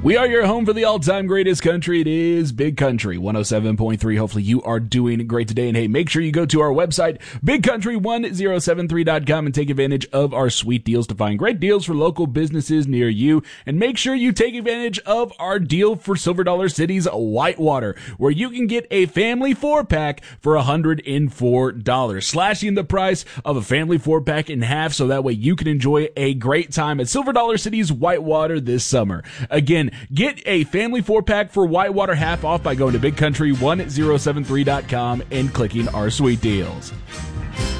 We are your home for the all-time greatest country. It is Big Country 107.3. Hopefully you are doing great today. And hey, make sure you go to our website, bigcountry1073.com, and take advantage of our sweet deals to find great deals for local businesses near you. And make sure you take advantage of our deal for Silver Dollar City's Whitewater, where you can get a family 4-pack for $104, slashing the price of a family 4-pack in half so that way you can enjoy a great time at Silver Dollar City's Whitewater this summer. Again, get a family 4-pack for Whitewater half off by going to bigcountry1073.com and clicking our sweet deals.